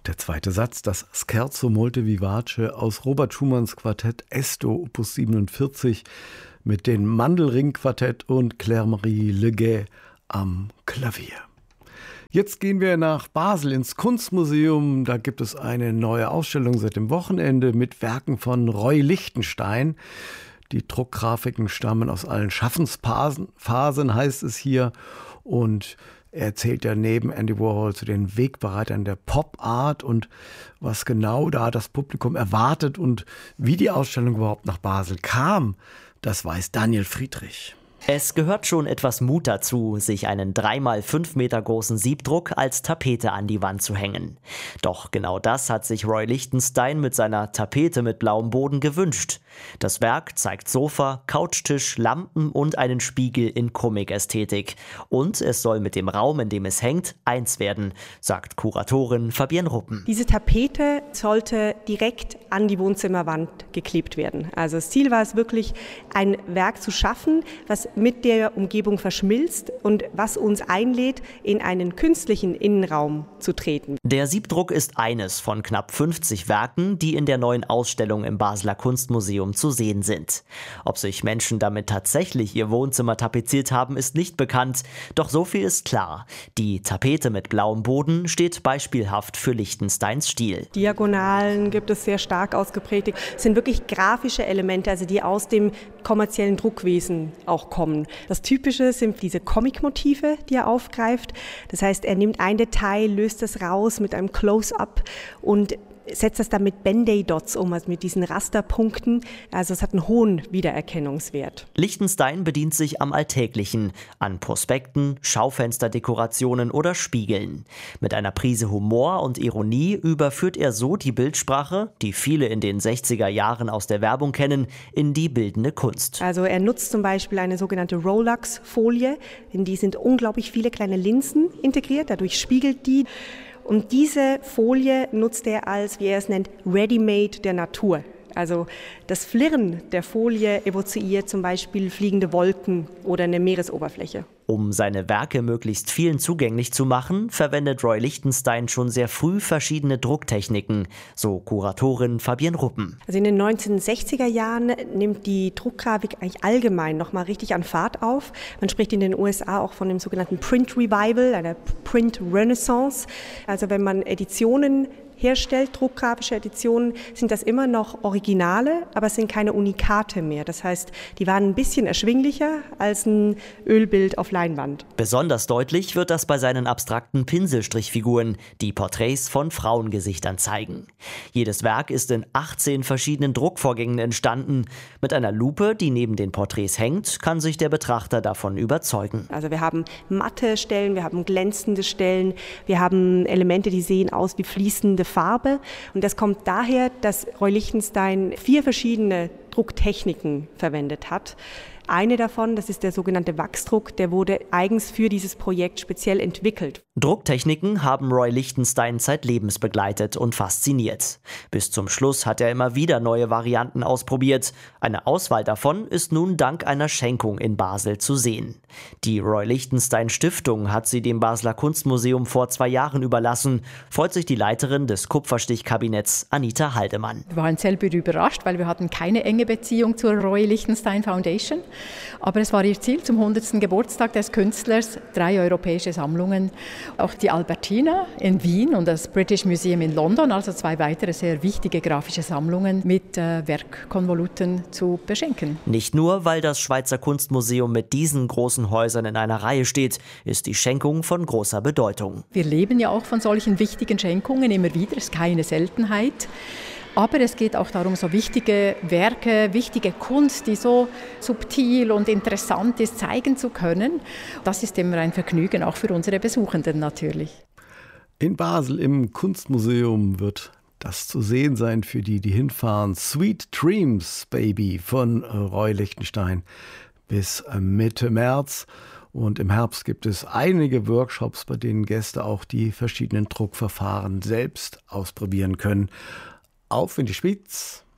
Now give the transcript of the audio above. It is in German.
Der zweite Satz, das Scherzo molte vivace aus Robert Schumanns Quartett Esto Opus 47 mit dem Mandelring-Quartett und Claire-Marie Leguet am Klavier. Jetzt gehen wir nach Basel ins Kunstmuseum. Da gibt es eine neue Ausstellung seit dem Wochenende mit Werken von Roy Lichtenstein. Die Druckgrafiken stammen aus allen Schaffensphasen, heißt es hier. Und er zählt ja neben Andy Warhol zu den Wegbereitern der Pop-Art und was genau da das Publikum erwartet und wie die Ausstellung überhaupt nach Basel kam, das weiß Daniel Friedrich. Es gehört schon etwas Mut dazu, sich einen 3x5 Meter großen Siebdruck als Tapete an die Wand zu hängen. Doch genau das hat sich Roy Lichtenstein mit seiner Tapete mit blauem Boden gewünscht. Das Werk zeigt Sofa, Couchtisch, Lampen und einen Spiegel in Comic-Ästhetik. Und es soll mit dem Raum, in dem es hängt, eins werden, sagt Kuratorin Fabienne Ruppen. Diese Tapete sollte direkt an die Wohnzimmerwand geklebt werden. Also das Ziel war es wirklich, ein Werk zu schaffen, was mit der Umgebung verschmilzt und was uns einlädt, in einen künstlichen Innenraum zu treten. Der Siebdruck ist eines von knapp 50 Werken, die in der neuen Ausstellung im Basler Kunstmuseum zu sehen sind. Ob sich Menschen damit tatsächlich ihr Wohnzimmer tapeziert haben, ist nicht bekannt. Doch so viel ist klar. Die Tapete mit blauem Boden steht beispielhaft für Lichtensteins Stil. Diagonalen gibt es sehr stark ausgeprägt. Es sind wirklich grafische Elemente, also die aus dem kommerziellen Druckwesen auch kommen. Das Typische sind diese Comic-Motive, die er aufgreift. Das heißt, er nimmt ein Detail, löst das raus mit einem Close-up und setzt das dann mit Band-Aid-Dots um, also mit diesen Rasterpunkten. Also es hat einen hohen Wiedererkennungswert. Lichtenstein bedient sich am Alltäglichen, an Prospekten, Schaufensterdekorationen oder Spiegeln. Mit einer Prise Humor und Ironie überführt er so die Bildsprache, die viele in den 60er Jahren aus der Werbung kennen, in die bildende Kunst. Also er nutzt zum Beispiel eine sogenannte Rolex-Folie, in die sind unglaublich viele kleine Linsen integriert, dadurch spiegelt die. Und diese Folie nutzt er als, wie er es nennt, Ready-Made der Natur. Also das Flirren der Folie evoziert zum Beispiel fliegende Wolken oder eine Meeresoberfläche. Um seine Werke möglichst vielen zugänglich zu machen, verwendet Roy Lichtenstein schon sehr früh verschiedene Drucktechniken, so Kuratorin Fabienne Ruppen. Also in den 1960er Jahren nimmt die Druckgrafik eigentlich allgemein nochmal richtig an Fahrt auf. Man spricht in den USA auch von dem sogenannten Print Revival, einer Print Renaissance. Also wenn man Editionen herstellt, druckgrafische Editionen, sind das immer noch Originale, aber es sind keine Unikate mehr. Das heißt, die waren ein bisschen erschwinglicher als ein Ölbild auf Leinwand. Besonders deutlich wird das bei seinen abstrakten Pinselstrichfiguren, die Porträts von Frauengesichtern zeigen. Jedes Werk ist in 18 verschiedenen Druckvorgängen entstanden. Mit einer Lupe, die neben den Porträts hängt, kann sich der Betrachter davon überzeugen. Also wir haben matte Stellen, wir haben glänzende Stellen, wir haben Elemente, die sehen aus wie fließende Farbe. Und das kommt daher, dass Roy Lichtenstein 4 verschiedene Drucktechniken verwendet hat. Eine davon, das ist der sogenannte Wachsdruck, der wurde eigens für dieses Projekt speziell entwickelt. Drucktechniken haben Roy Lichtenstein zeitlebens begleitet und fasziniert. Bis zum Schluss hat er immer wieder neue Varianten ausprobiert. Eine Auswahl davon ist nun dank einer Schenkung in Basel zu sehen. Die Roy Lichtenstein Stiftung hat sie dem Basler Kunstmuseum vor 2 Jahren überlassen, freut sich die Leiterin des Kupferstichkabinetts Anita Haldemann. Wir waren selber überrascht, weil wir hatten keine enge Beziehung zur Roy Lichtenstein Foundation. Aber es war ihr Ziel zum 100. Geburtstag des Künstlers, 3 europäische Sammlungen, auch die Albertina in Wien und das British Museum in London, also 2 weitere sehr wichtige grafische Sammlungen mit Werkkonvoluten zu beschenken. Nicht nur, weil das Schweizer Kunstmuseum mit diesen großen Häusern in einer Reihe steht, ist die Schenkung von großer Bedeutung. Wir leben ja auch von solchen wichtigen Schenkungen immer wieder, ist keine Seltenheit. Aber es geht auch darum, so wichtige Werke, wichtige Kunst, die so subtil und interessant ist, zeigen zu können. Das ist immer ein Vergnügen, auch für unsere Besuchenden natürlich. In Basel im Kunstmuseum wird das zu sehen sein für die, die hinfahren. Sweet Dreams, Baby von Roy Lichtenstein bis Mitte März. Und im Herbst gibt es einige Workshops, bei denen Gäste auch die verschiedenen Druckverfahren selbst ausprobieren können. Auf in die Schweiz!